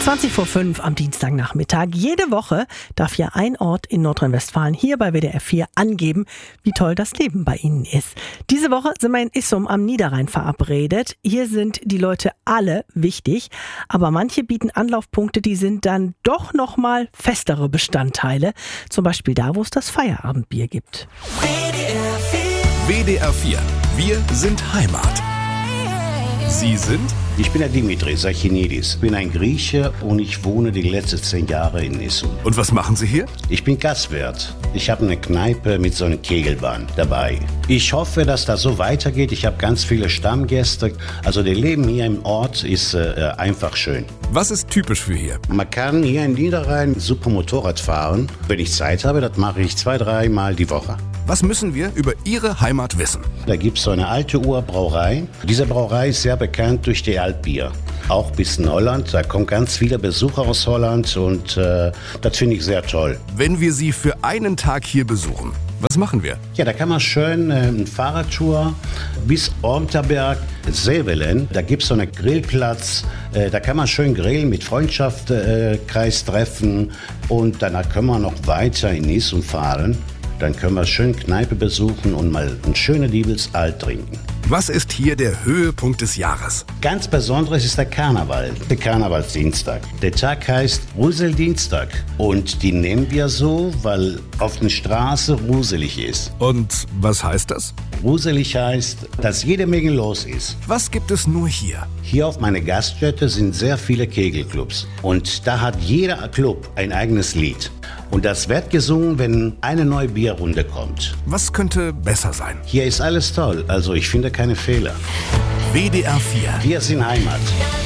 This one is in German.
20:05 am Dienstagnachmittag. Jede Woche darf ja ein Ort in Nordrhein-Westfalen hier bei WDR 4 angeben, wie toll das Leben bei Ihnen ist. Diese Woche sind wir in Issum am Niederrhein verabredet. Hier sind die Leute alle wichtig, aber manche bieten Anlaufpunkte, die sind dann doch nochmal festere Bestandteile. Zum Beispiel da, wo es das Feierabendbier gibt. WDR 4. Wir sind Heimat. Sie sind? Ich bin der Dimitris Sachinidis, bin ein Grieche und ich wohne die letzten 10 Jahre in Issum. Und was machen Sie hier? Ich bin Gastwirt. Ich habe eine Kneipe mit so einer Kegelbahn dabei. Ich hoffe, dass das so weitergeht. Ich habe ganz viele Stammgäste. Also das Leben hier im Ort ist einfach schön. Was ist typisch für hier? Man kann hier in Niederrhein super Motorrad fahren. Wenn ich Zeit habe, das mache ich 2-3 Mal die Woche. Was müssen wir über Ihre Heimat wissen? Da gibt es so eine alte Urbrauerei. Diese Brauerei ist sehr bekannt durch die Altbier. Auch bis in Holland. Da kommen ganz viele Besucher aus Holland und das finde ich sehr toll. Wenn wir Sie für einen Tag hier besuchen, was machen wir? Ja, da kann man schön eine Fahrradtour bis Ormterberg, Sevelen. Da gibt es so einen Grillplatz. Da kann man schön grillen, mit Freundschaftskreis treffen. Und danach können wir noch weiter in Issum fahren. Dann können wir schön Kneipe besuchen und mal ein schönes Diebelsalt trinken. Was ist hier der Höhepunkt des Jahres? Ganz Besonderes ist der Karneval, der Karnevalsdienstag. Der Tag heißt Ruseldienstag und die nehmen wir so, weil auf der Straße ruselig ist. Und was heißt das? Ruselig heißt, dass jede Menge los ist. Was gibt es nur hier? Hier auf meiner Gaststätte sind sehr viele Kegelclubs und da hat jeder Club ein eigenes Lied. Und das wird gesungen, wenn eine neue Bierrunde kommt. Was könnte besser sein? Hier ist alles toll, also ich finde keine Fehler. WDR 4. Wir sind Heimat.